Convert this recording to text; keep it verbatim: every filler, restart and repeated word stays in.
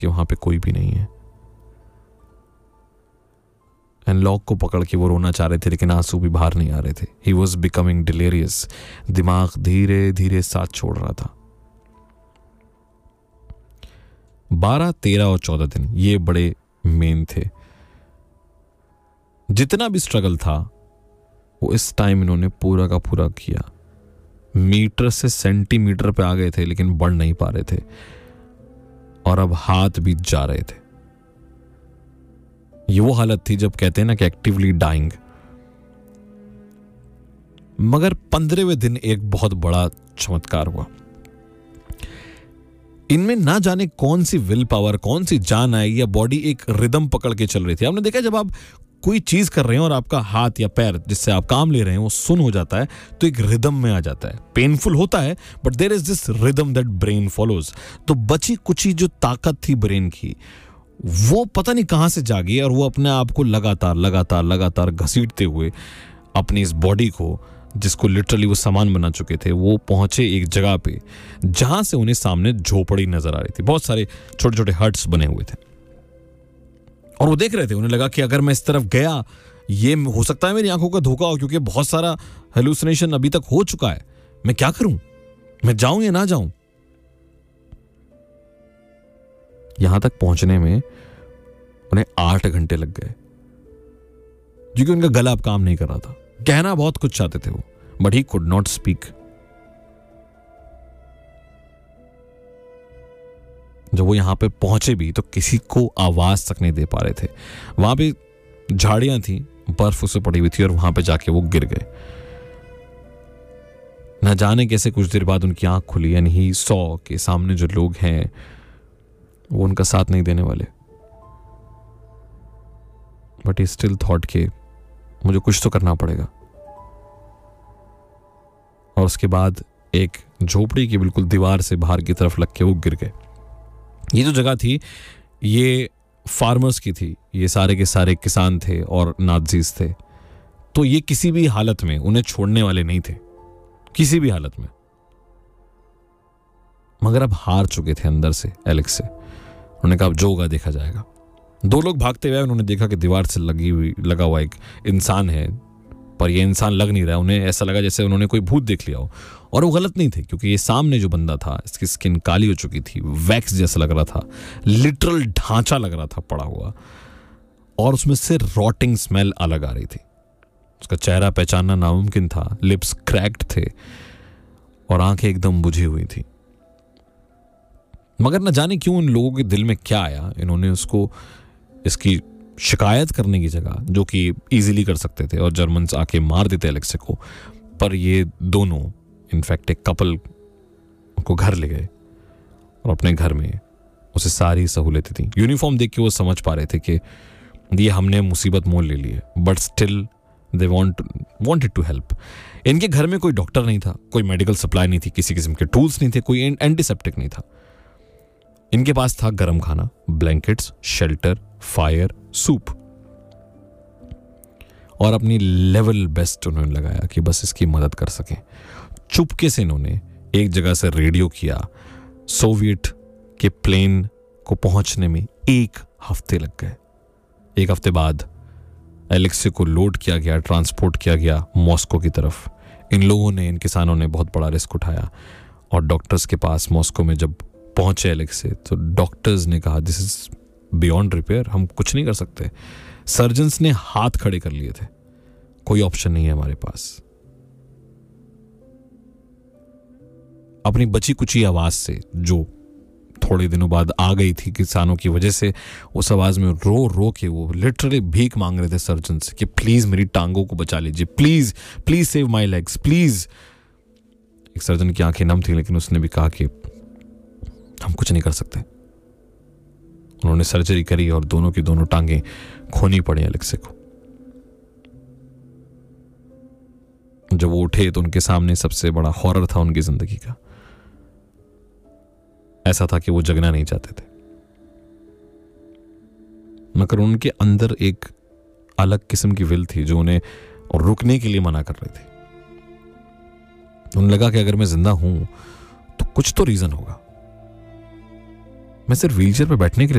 कि वहां पे कोई भी नहीं है। एनलॉक को पकड़ के वो रोना चाह रहे थे, लेकिन आंसू भी बाहर नहीं आ रहे थे। He was becoming डिलेरियस। दिमाग धीरे धीरे साथ छोड़ रहा था। बारह, तेरह और चौदह दिन ये बड़े मेन थे। जितना भी स्ट्रगल था वो इस टाइम इन्होंने पूरा का पूरा किया। मीटर से सेंटीमीटर पे आ गए थे, लेकिन बढ़ नहीं पा रहे थे, और अब हाथ भी जा रहे थे। ये वो हालत थी जब कहते हैं ना कि एक्टिवली डाइंग। मगर पंद्रहवें दिन एक बहुत बड़ा चमत्कार हुआ। इनमें ना जाने कौन सी विल पावर, कौन सी जान आई, या बॉडी एक रिदम पकड़ के चल रही थी। आपने देखा जब आप कोई चीज कर रहे हैं और आपका हाथ या पैर जिससे आप काम ले रहे हैं वो सुन हो जाता है, तो एक रिदम में आ जाता है। पेनफुल होता है, but there is this rhythm that brain follows. तो बची कुची जो ताकत थी ब्रेन की, वो पता नहीं कहां से जागी, और वो अपने आप को लगातार लगातार लगातार घसीटते हुए अपनी इस बॉडी को, जिसको लिटरली वो सामान बना चुके थे, वो पहुंचे एक जगह पे जहां से उन्हें सामने झोपड़ी नजर आ रही थी। बहुत सारे छोटे छोटे हट्स बने हुए थे, और वो देख रहे थे। उन्हें लगा कि अगर मैं इस तरफ गया, ये हो सकता है मेरी आंखों का धोखा हो, क्योंकि बहुत सारा हेलुसिनेशन अभी तक हो चुका है। मैं क्या करूं? मैं जाऊं या ना जाऊं? यहां तक पहुंचने में उन्हें आठ घंटे लग गए, क्योंकि उनका गला अब काम नहीं कर रहा था। कहना बहुत कुछ चाहते थे वो, but he could not speak. जब वो यहां पे पहुंचे भी तो किसी को आवाज तक नहीं दे पा रहे थे। वहां पे झाड़ियां थी, बर्फ उससे पड़ी हुई थी, और वहां पे जाके वो गिर गए। न जाने कैसे कुछ देर बाद उनकी आंख खुली, यानी ही सॉ के सामने जो लोग हैं वो उनका साथ नहीं देने वाले। बट ही स्टिल थॉट के मुझे कुछ तो करना पड़ेगा। और उसके बाद एक झोपड़ी की बिल्कुल दीवार से बाहर की तरफ लग के वो गिर गए। ये जो जगह थी ये फार्मर्स की थी, ये सारे के सारे किसान थे और नाज़ीज थे, तो ये किसी भी हालत में उन्हें छोड़ने वाले नहीं थे, किसी भी हालत में। मगर अब हार चुके थे अंदर से एलेक्स से। उन्होंने कहा अब जो होगा देखा जाएगा। दो लोग भागते हुए उन्होंने देखा कि दीवार से लगी हुई लगा हुआ एक इंसान है, पर यह इंसान लग नहीं रहा। उन्हें ऐसा लगा जैसे उन्होंने कोई भूत देख लिया हो, और वो गलत नहीं थे, क्योंकि ये सामने जो बंदा था इसकी स्किन काली हो चुकी थी, वैक्स जैसा लग रहा था, लिटरल ढांचा लग रहा था पड़ा हुआ, और उसमें से रॉटिंग स्मेल अलग आ रही थी। उसका चेहरा पहचानना नामुमकिन था, लिप्स क्रैक्ड थे और आंखें एकदम बुझी हुई थी। मगर न जाने क्यों इन लोगों के दिल में क्या आया, इन्होंने उसको इसकी शिकायत करने की जगह, जो कि इजीली कर सकते थे और जर्मन्स आके मार देते एलेक्से को, पर ये दोनों इनफैक्ट एक कपल को घर ले गए और अपने घर में उसे सारी सहूलतें थी। यूनिफॉर्म देख के वो समझ पा रहे थे कि ये हमने मुसीबत मोल ले ली है, but still they want wanted to help. इनके घर में कोई डॉक्टर नहीं था, कोई मेडिकल सप्लाई नहीं थी, किसी किस्म के टूल्स नहीं थे, कोई एंटीसेप्टिक नहीं था। इनके पास था गर्म खाना, ब्लैंकेट्स, शेल्टर, फायर, सूप, और अपनी लेवल बेस्ट उन्होंने लगाया कि बस इसकी मदद कर सकें। चुपके से इन्होंने एक जगह से रेडियो किया। सोवियत के प्लेन को पहुंचने में एक हफ्ते लग गए। एक हफ्ते बाद एलेक्से को लोड किया गया, ट्रांसपोर्ट किया गया मॉस्को की तरफ। इन लोगों ने, इन किसानों ने बहुत बड़ा रिस्क उठाया, और डॉक्टर्स के पास मॉस्को में जब पहुंचे एलेक्से, तो डॉक्टर्स ने कहा दिस इज बियॉन्ड रिपेयर, हम कुछ नहीं कर सकते। सर्जन्स ने हाथ खड़े कर लिए थे, कोई ऑप्शन नहीं है हमारे पास। अपनी बची कुची आवाज से, जो थोड़े दिनों बाद आ गई थी किसानों की वजह से, उस आवाज में रो रो के वो लिटरली भीख मांग रहे थे सर्जन से कि प्लीज मेरी टांगों को बचा लीजिए, please please save my legs please. एक सर्जन की आंखें नम थी, लेकिन उसने भी कहा कि हम कुछ नहीं कर सकते। उन्होंने सर्जरी करी और दोनों की दोनों टांगें खोनी पड़ी एलेक्से को। जब वो उठे तो उनके सामने सबसे बड़ा हॉरर था उनकी जिंदगी का। ऐसा था कि वो जगना नहीं चाहते थे, मगर उनके अंदर एक अलग किस्म की विल थी जो उन्हें रुकने के लिए मना कर रही थी। उन्हें लगा कि अगर मैं जिंदा हूं तो कुछ तो रीजन होगा। मैं सिर्फ व्हीलचेयर पे बैठने के लिए